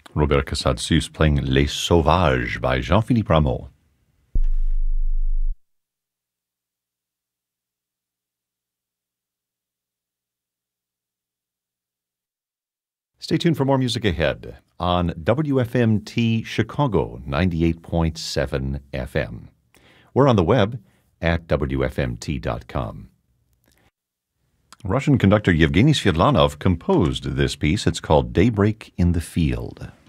Robert Casadesus playing Les Sauvages by Jean-Philippe Rameau. Stay tuned for more music ahead on WFMT Chicago 98.7 FM. We're on the web at WFMT.com. Russian conductor Yevgeny Svedlanov composed this piece. It's called Daybreak in the Field.